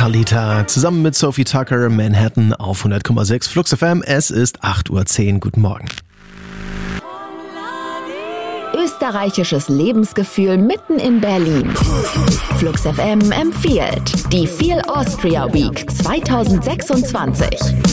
Alita zusammen mit Sophie Tucker, Manhattan auf 100,6 Flux FM. Es ist 8:10 Uhr. Guten Morgen. Österreichisches Lebensgefühl mitten in Berlin. Flux FM empfiehlt die Feel Austria Week 2026.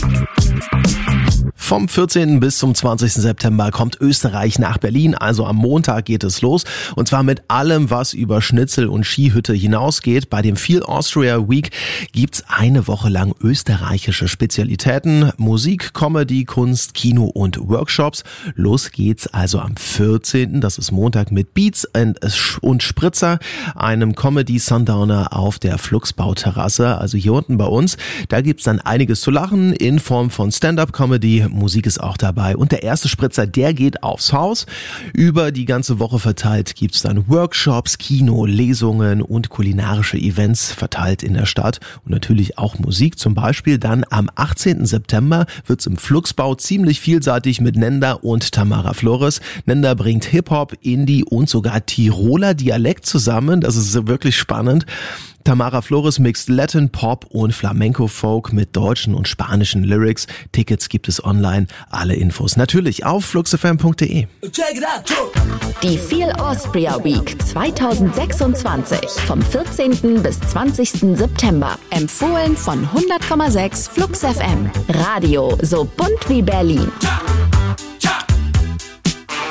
Vom 14. bis zum 20. September kommt Österreich nach Berlin, also am Montag geht es los. Und zwar mit allem, was über Schnitzel und Skihütte hinausgeht. Bei dem Feel Austria Week gibt's eine Woche lang österreichische Spezialitäten, Musik, Comedy, Kunst, Kino und Workshops. Los geht's also am 14., das ist Montag, mit Beats und Spritzer, einem Comedy-Sundowner auf der Fluxbauterrasse, also hier unten bei uns. Da gibt's dann einiges zu lachen in Form von Stand-up-Comedy, Musik ist auch dabei und der erste Spritzer, der geht aufs Haus. Über die ganze Woche verteilt gibt's dann Workshops, Kino, Lesungen und kulinarische Events verteilt in der Stadt und natürlich auch Musik. Zum Beispiel dann am 18. September wird's im Fluxbau ziemlich vielseitig mit Nenda und Tamara Flores. Nenda bringt Hip-Hop, Indie und sogar Tiroler Dialekt zusammen. Das ist wirklich spannend. Tamara Flores mixt Latin, Pop und Flamenco-Folk mit deutschen und spanischen Lyrics. Tickets gibt es online. Alle Infos natürlich auf fluxfm.de. Die Feel Austria Week 2026 vom 14. bis 20. September. Empfohlen von 100,6 Flux FM. Radio so bunt wie Berlin.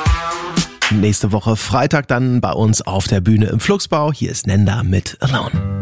Nächste Woche Freitag dann bei uns auf der Bühne im Fluxbau. Hier ist Nenda mit Alone.